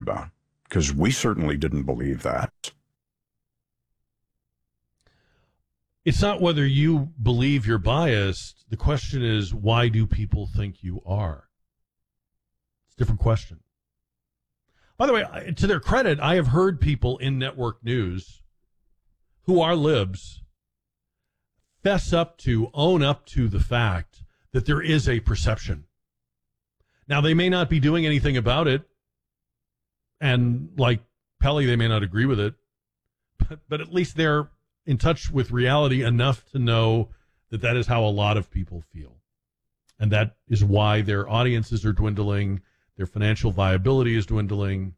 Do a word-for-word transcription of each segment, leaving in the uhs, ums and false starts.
about, because we certainly didn't believe that. It's not whether you believe you're biased. The question is, why do people think you are? It's a different question. By the way, to their credit, I have heard people in network news who are libs fess up to, own up to the fact that there is a perception. Now, they may not be doing anything about it, and like Pelley, they may not agree with it, but, but at least they're in touch with reality enough to know that that is how a lot of people feel. And that is why their audiences are dwindling, their financial viability is dwindling.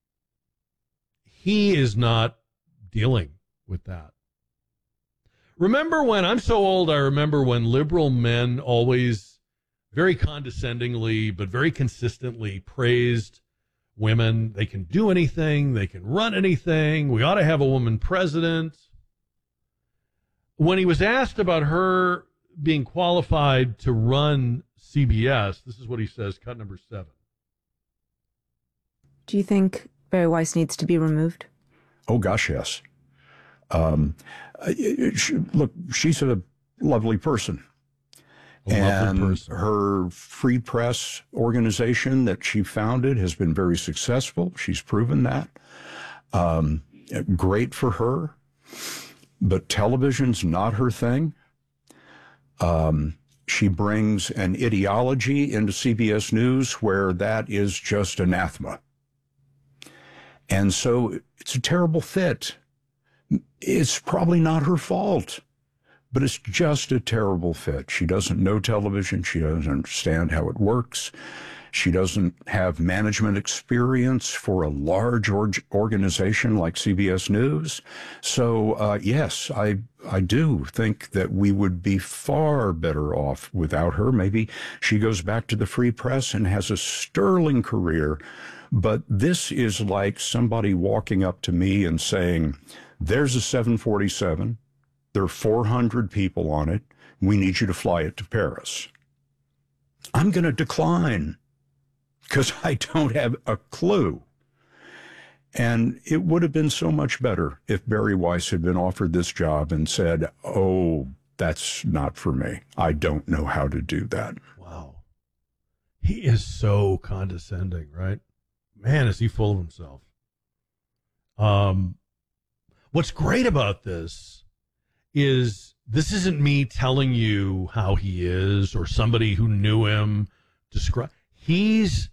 He is not dealing with that. Remember when, I'm so old, I remember when liberal men always very condescendingly but very consistently praised women. They can do anything, they can run anything, we ought to have a woman president. When he was asked about her being qualified to run C B S, this is what he says, cut number seven. Do you think Bari Weiss needs to be removed? Oh, gosh, yes. Um, she, look, she's a lovely person. A and lovely person. Her free press organization that she founded has been very successful. She's proven that. Um, great for her. But television's not her thing. Um, she brings an ideology into C B S News where that is just anathema. And so it's a terrible fit. It's probably not her fault, but it's just a terrible fit. She doesn't know television. She doesn't understand how it works. She doesn't have management experience for a large org- organization like C B S News. So, uh, yes, I I do think that we would be far better off without her. Maybe she goes back to the free press and has a sterling career. But this is like somebody walking up to me and saying, there's a seven forty-seven. There are four hundred people on it. We need you to fly it to Paris. I'm going to decline, because I don't have a clue. And it would have been so much better if Bari Weiss had been offered this job and said, oh, that's not for me. I don't know how to do that. Wow. He is so condescending, right? Man, is he full of himself. Um, what's great about this is this isn't me telling you how he is or somebody who knew him describe. He's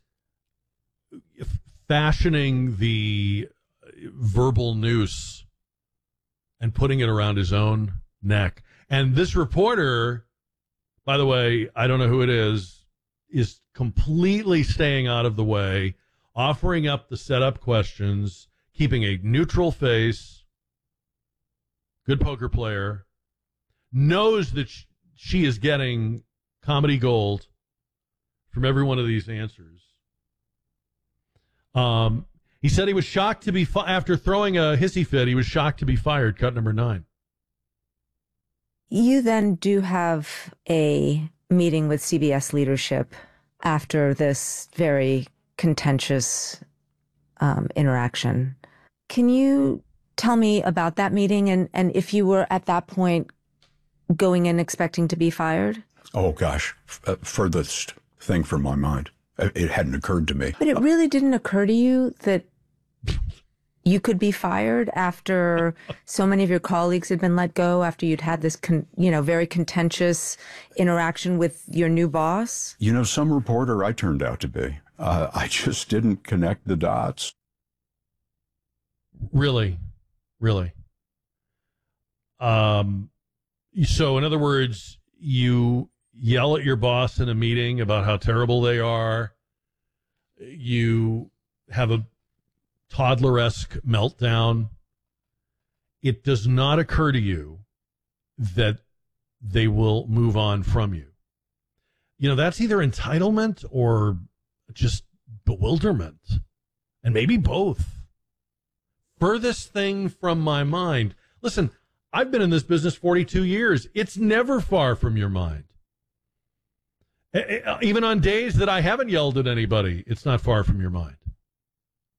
fashioning the verbal noose and putting it around his own neck. And this reporter, by the way, I don't know who it is, is completely staying out of the way, offering up the setup questions, keeping a neutral face, good poker player, knows that sh- she is getting comedy gold from every one of these answers. Um, he said he was shocked to be, fi- after throwing a hissy fit, he was shocked to be fired, cut number nine. You then do have a meeting with C B S leadership after this very contentious um, interaction. Can you tell me about that meeting and, and if you were at that point going in expecting to be fired? Oh, gosh, uh, furthest thing from my mind. It hadn't occurred to me. But it really didn't occur to you that you could be fired after so many of your colleagues had been let go, after you'd had this, con- you know, very contentious interaction with your new boss? You know, some reporter I turned out to be. Uh, I just didn't connect the dots. Really? Really? Um, so in other words, you yell at your boss in a meeting about how terrible they are. You have a toddler-esque meltdown. It does not occur to you that they will move on from you. You know, that's either entitlement or just bewilderment, and maybe both. Furthest thing from my mind. Listen, I've been in this business forty-two years. It's never far from your mind. Even on days that I haven't yelled at anybody, it's not far from your mind.